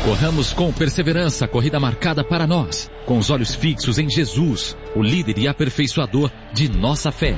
Corramos com perseverança a corrida marcada para nós, com os olhos fixos em Jesus, o líder e aperfeiçoador de nossa fé.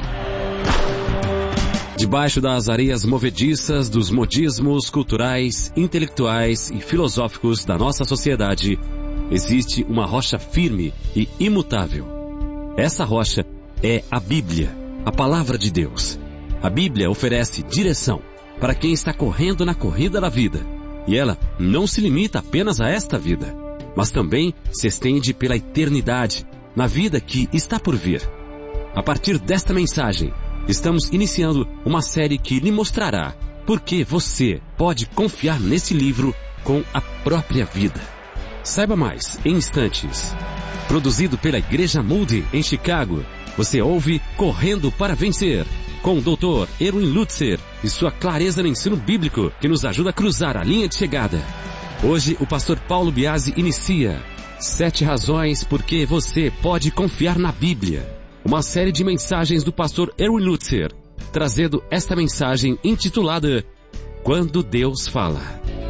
Debaixo das areias movediças dos modismos culturais, intelectuais e filosóficos da nossa sociedade, existe uma rocha firme e imutável. Essa rocha é a Bíblia, a Palavra de Deus. A Bíblia oferece direção para quem está correndo na corrida da vida. E ela não se limita apenas a esta vida, mas também se estende pela eternidade, na vida que está por vir. A partir desta mensagem, estamos iniciando uma série que lhe mostrará por que você pode confiar nesse livro com a própria vida. Saiba mais em instantes. Produzido pela Igreja Moody em Chicago, você ouve Correndo para Vencer, com o Dr. Erwin Lutzer e sua clareza no ensino bíblico que nos ajuda a cruzar a linha de chegada. Hoje o pastor Paulo Biasi inicia 7 razões por que você pode confiar na Bíblia. Uma série de mensagens do pastor Erwin Lutzer, trazendo esta mensagem intitulada Quando Deus Fala.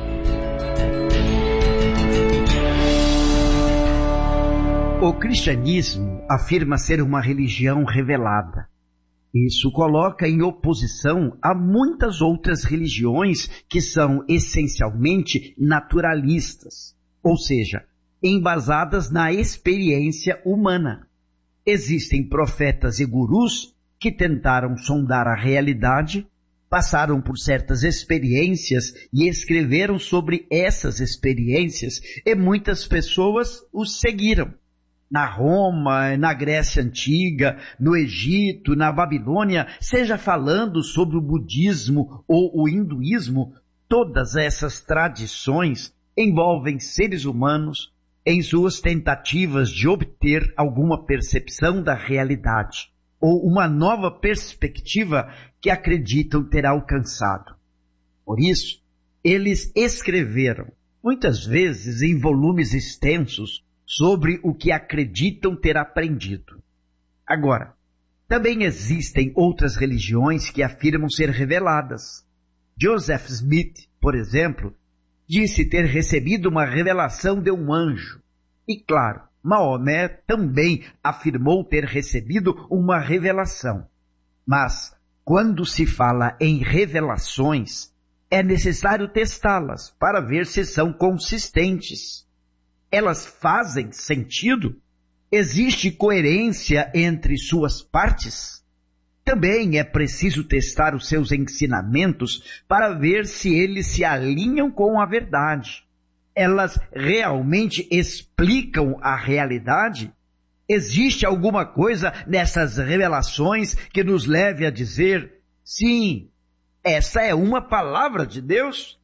O cristianismo afirma ser uma religião revelada. Isso coloca em oposição a muitas outras religiões que são essencialmente naturalistas, ou seja, embasadas na experiência humana. Existem profetas e gurus que tentaram sondar a realidade, passaram por certas experiências e escreveram sobre essas experiências, e muitas pessoas os seguiram. Na Roma, na Grécia Antiga, no Egito, na Babilônia, seja falando sobre o budismo ou o hinduísmo, todas essas tradições envolvem seres humanos em suas tentativas de obter alguma percepção da realidade ou uma nova perspectiva que acreditam ter alcançado. Por isso, eles escreveram, muitas vezes em volumes extensos, sobre o que acreditam ter aprendido. Agora, também existem outras religiões que afirmam ser reveladas. Joseph Smith, por exemplo, disse ter recebido uma revelação de um anjo. E claro, Maomé também afirmou ter recebido uma revelação. Mas, quando se fala em revelações, é necessário testá-las para ver se são consistentes. Elas fazem sentido? Existe coerência entre suas partes? Também é preciso testar os seus ensinamentos para ver se eles se alinham com a verdade. Elas realmente explicam a realidade? Existe alguma coisa nessas revelações que nos leve a dizer, sim, essa é uma palavra de Deus?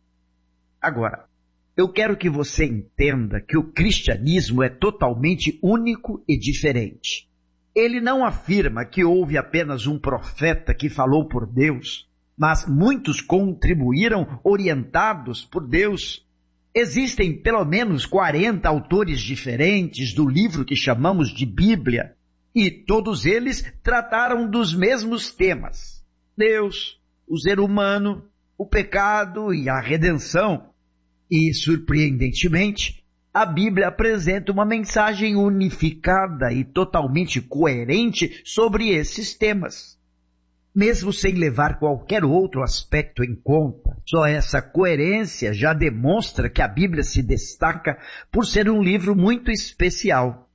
Agora, eu quero que você entenda que o cristianismo é totalmente único e diferente. Ele não afirma que houve apenas um profeta que falou por Deus, mas muitos contribuíram orientados por Deus. Existem pelo menos 40 autores diferentes do livro que chamamos de Bíblia, e todos eles trataram dos mesmos temas: Deus, o ser humano, o pecado e a redenção. E, surpreendentemente, a Bíblia apresenta uma mensagem unificada e totalmente coerente sobre esses temas. Mesmo sem levar qualquer outro aspecto em conta, só essa coerência já demonstra que a Bíblia se destaca por ser um livro muito especial.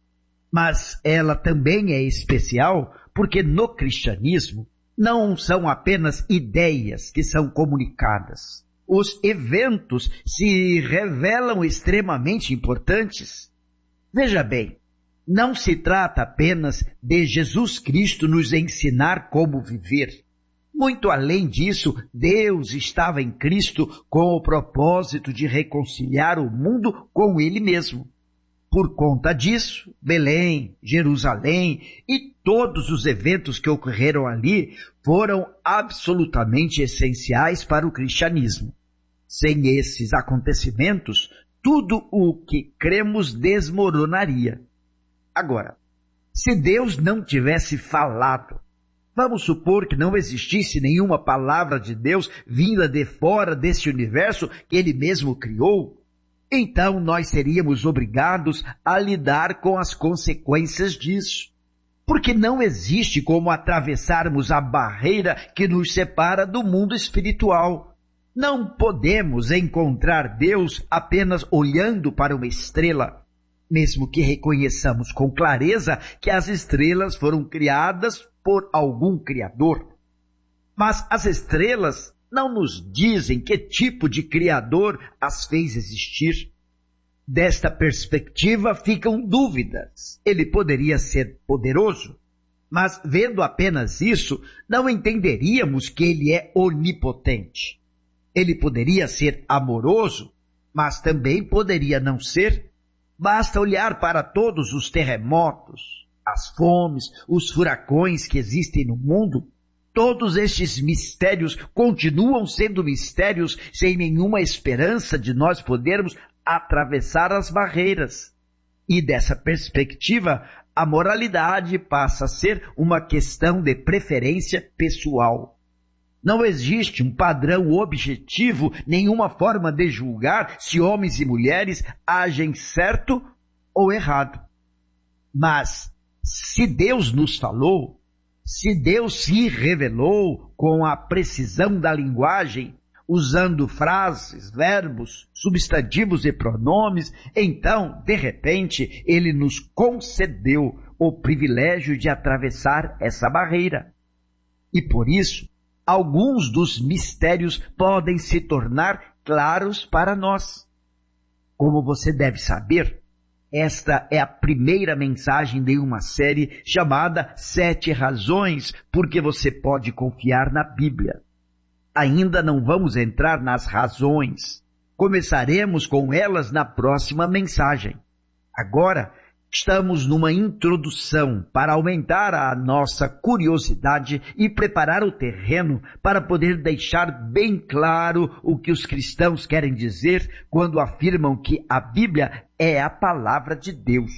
Mas ela também é especial porque no cristianismo não são apenas ideias que são comunicadas. Os eventos se revelam extremamente importantes. Veja bem, não se trata apenas de Jesus Cristo nos ensinar como viver. Muito além disso, Deus estava em Cristo com o propósito de reconciliar o mundo com Ele mesmo. Por conta disso, Belém, Jerusalém e todos os eventos que ocorreram ali foram absolutamente essenciais para o cristianismo. Sem esses acontecimentos, tudo o que cremos desmoronaria. Agora, se Deus não tivesse falado, vamos supor que não existisse nenhuma palavra de Deus vinda de fora desse universo que Ele mesmo criou, então nós seríamos obrigados a lidar com as consequências disso. Porque não existe como atravessarmos a barreira que nos separa do mundo espiritual. Não podemos encontrar Deus apenas olhando para uma estrela, mesmo que reconheçamos com clareza que as estrelas foram criadas por algum Criador. Mas as estrelas não nos dizem que tipo de Criador as fez existir. Desta perspectiva ficam dúvidas. Ele poderia ser poderoso, mas vendo apenas isso, não entenderíamos que ele é onipotente. Ele poderia ser amoroso, mas também poderia não ser. Basta olhar para todos os terremotos, as fomes, os furacões que existem no mundo. Todos estes mistérios continuam sendo mistérios sem nenhuma esperança de nós podermos atravessar as barreiras. E dessa perspectiva, a moralidade passa a ser uma questão de preferência pessoal. Não existe um padrão objetivo, nenhuma forma de julgar se homens e mulheres agem certo ou errado. Mas, se Deus nos falou, se Deus se revelou com a precisão da linguagem, usando frases, verbos, substantivos e pronomes, então, de repente, ele nos concedeu o privilégio de atravessar essa barreira. E por isso, alguns dos mistérios podem se tornar claros para nós. Como você deve saber, esta é a primeira mensagem de uma série chamada 7 Razões porque você pode confiar na Bíblia. Ainda não vamos entrar nas razões. Começaremos com elas na próxima mensagem. Agora, estamos numa introdução para aumentar a nossa curiosidade e preparar o terreno para poder deixar bem claro o que os cristãos querem dizer quando afirmam que a Bíblia é a palavra de Deus.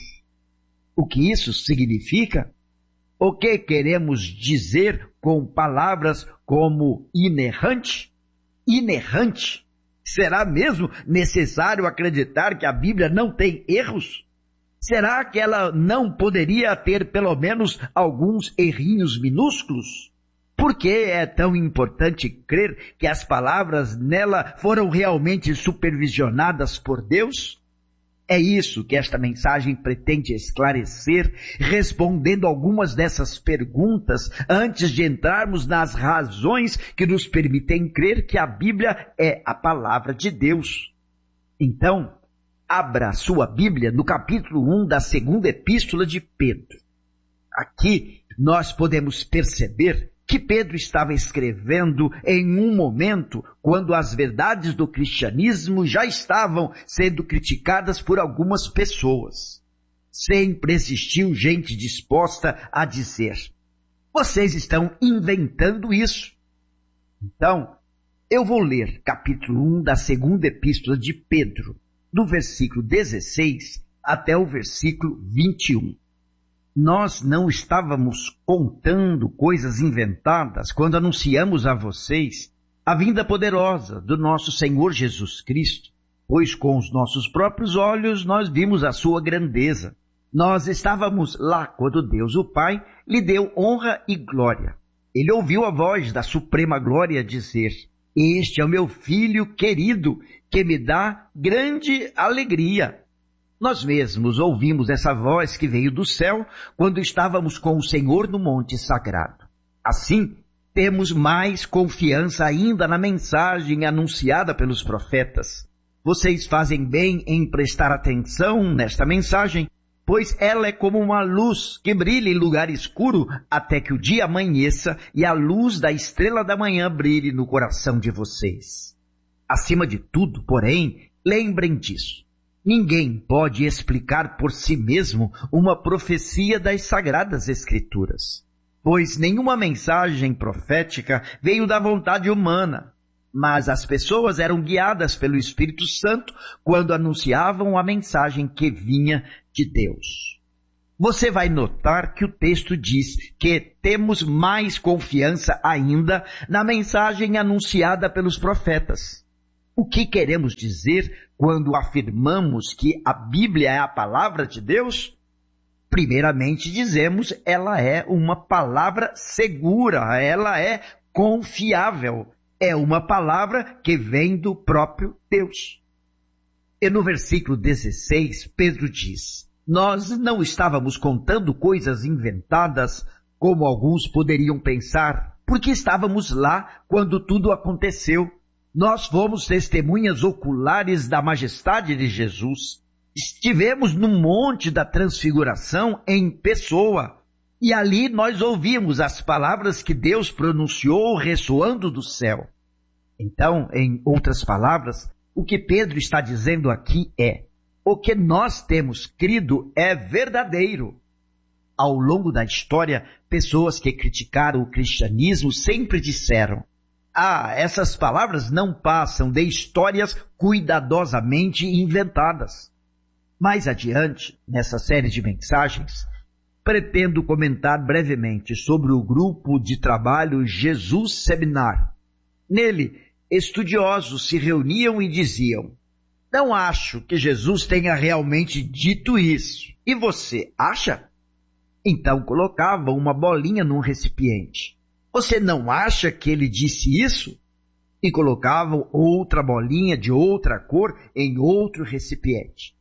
O que isso significa? O que queremos dizer com palavras como inerrante? Inerrante? Será mesmo necessário acreditar que a Bíblia não tem erros? Será que ela não poderia ter pelo menos alguns errinhos minúsculos? Por que é tão importante crer que as palavras nela foram realmente supervisionadas por Deus? É isso que esta mensagem pretende esclarecer, respondendo algumas dessas perguntas antes de entrarmos nas razões que nos permitem crer que a Bíblia é a palavra de Deus. Então, abra sua Bíblia no capítulo 1 da segunda epístola de Pedro. Aqui nós podemos perceber que Pedro estava escrevendo em um momento quando as verdades do cristianismo já estavam sendo criticadas por algumas pessoas. Sempre existiu gente disposta a dizer: vocês estão inventando isso. Então, eu vou ler capítulo 1 da segunda epístola de Pedro, do versículo 16 até o versículo 21. Nós não estávamos contando coisas inventadas quando anunciamos a vocês a vinda poderosa do nosso Senhor Jesus Cristo, pois com os nossos próprios olhos nós vimos a sua grandeza. Nós estávamos lá quando Deus, o Pai, lhe deu honra e glória. Ele ouviu a voz da suprema glória dizer: este é o meu filho querido, que me dá grande alegria. Nós mesmos ouvimos essa voz que veio do céu quando estávamos com o Senhor no monte sagrado. Assim, temos mais confiança ainda na mensagem anunciada pelos profetas. Vocês fazem bem em prestar atenção nesta mensagem, pois ela é como uma luz que brilha em lugar escuro até que o dia amanheça e a luz da estrela da manhã brilhe no coração de vocês. Acima de tudo, porém, lembrem disso. Ninguém pode explicar por si mesmo uma profecia das Sagradas Escrituras, pois nenhuma mensagem profética veio da vontade humana, mas as pessoas eram guiadas pelo Espírito Santo quando anunciavam a mensagem que vinha de Deus. Você vai notar que o texto diz que temos mais confiança ainda na mensagem anunciada pelos profetas. O que queremos dizer quando afirmamos que a Bíblia é a palavra de Deus? Primeiramente dizemos, ela é uma palavra segura, ela é confiável. É uma palavra que vem do próprio Deus. E no versículo 16, Pedro diz: nós não estávamos contando coisas inventadas, como alguns poderiam pensar, porque estávamos lá quando tudo aconteceu. Nós fomos testemunhas oculares da majestade de Jesus. Estivemos no Monte da Transfiguração em pessoa, e ali nós ouvimos as palavras que Deus pronunciou ressoando do céu. Então, em outras palavras, o que Pedro está dizendo aqui é: o que nós temos crido é verdadeiro. Ao longo da história, pessoas que criticaram o cristianismo sempre disseram: essas palavras não passam de histórias cuidadosamente inventadas. Mais adiante, nessa série de mensagens, pretendo comentar brevemente sobre o grupo de trabalho Jesus Seminar. Nele, estudiosos se reuniam e diziam: não acho que Jesus tenha realmente dito isso. E você acha? Então colocavam uma bolinha num recipiente. Você não acha que ele disse isso? E colocavam outra bolinha de outra cor em outro recipiente.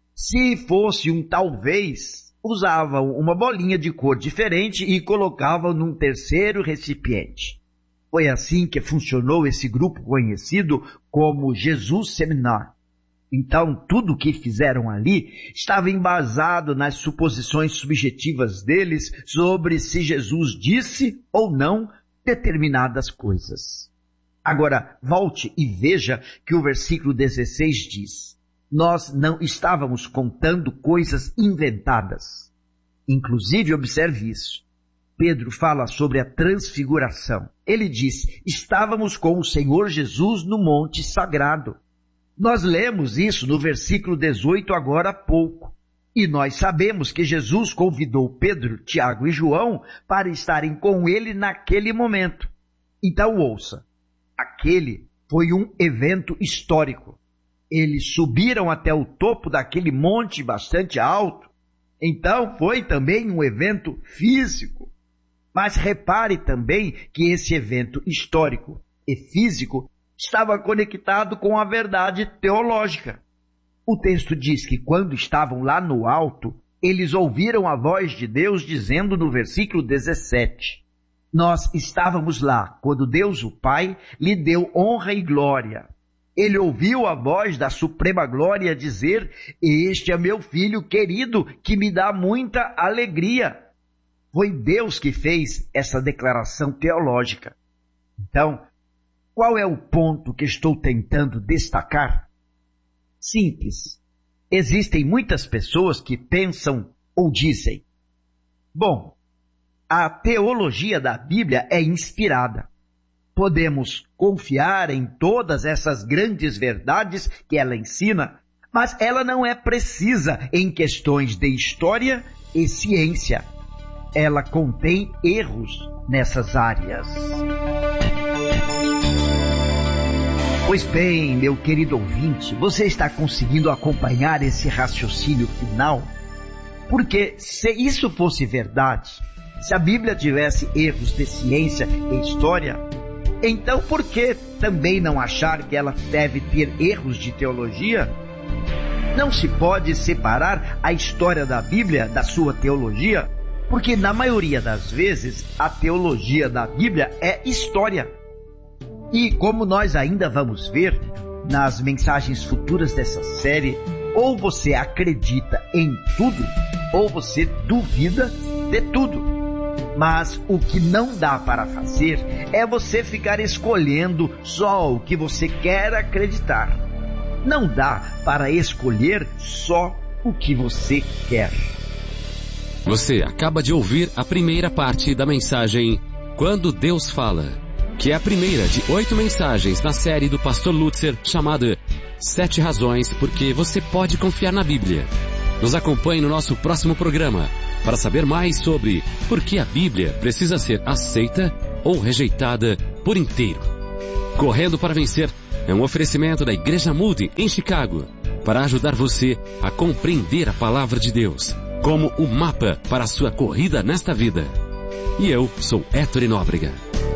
Se fosse um talvez, usavam uma bolinha de cor diferente e colocavam num terceiro recipiente. Foi assim que funcionou esse grupo conhecido como Jesus Seminar. Então, tudo o que fizeram ali estava embasado nas suposições subjetivas deles sobre se Jesus disse ou não determinadas coisas. Agora, volte e veja que o versículo 16 diz: nós não estávamos contando coisas inventadas. Inclusive, observe isso. Pedro fala sobre a transfiguração. Ele diz: estávamos com o Senhor Jesus no monte sagrado. Nós lemos isso no versículo 18 agora há pouco. E nós sabemos que Jesus convidou Pedro, Tiago e João para estarem com ele naquele momento. Então ouça, aquele foi um evento histórico. Eles subiram até o topo daquele monte bastante alto. Então foi também um evento físico. Mas repare também que esse evento histórico e físico estava conectado com a verdade teológica. O texto diz que quando estavam lá no alto, eles ouviram a voz de Deus dizendo no versículo 17: nós estávamos lá quando Deus o Pai lhe deu honra e glória. Ele ouviu a voz da suprema glória dizer: este é meu filho querido que me dá muita alegria. Foi Deus que fez essa declaração teológica. Então, qual é o ponto que estou tentando destacar? Simples. Existem muitas pessoas que pensam ou dizem: bom, a teologia da Bíblia é inspirada. Podemos confiar em todas essas grandes verdades que ela ensina, mas ela não é precisa em questões de história e ciência. Ela contém erros nessas áreas. Pois bem, meu querido ouvinte, você está conseguindo acompanhar esse raciocínio final? Porque se isso fosse verdade, se a Bíblia tivesse erros de ciência e história, então por que também não achar que ela deve ter erros de teologia? Não se pode separar a história da Bíblia da sua teologia, porque na maioria das vezes a teologia da Bíblia é história. E como nós ainda vamos ver nas mensagens futuras dessa série, ou você acredita em tudo, ou você duvida de tudo. Mas o que não dá para fazer é você ficar escolhendo só o que você quer acreditar. Não dá para escolher só o que você quer. Você acaba de ouvir a primeira parte da mensagem Quando Deus Fala, que é a primeira de 8 mensagens na série do pastor Lutzer chamada 7 razões porque você pode confiar na Bíblia. Nos acompanhe no nosso próximo programa para saber mais sobre por que a Bíblia precisa ser aceita ou rejeitada por inteiro. Correndo para Vencer é um oferecimento da Igreja Moody, em Chicago, para ajudar você a compreender a palavra de Deus, como o mapa para a sua corrida nesta vida. E eu sou Héctor Nóbrega.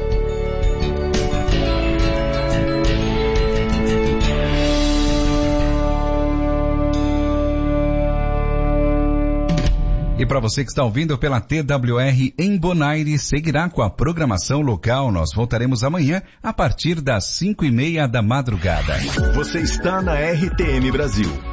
E para você que está ouvindo pela TWR em Bonaire, seguirá com a programação local. Nós voltaremos amanhã a partir das 5:30 da madrugada. Você está na RTM Brasil.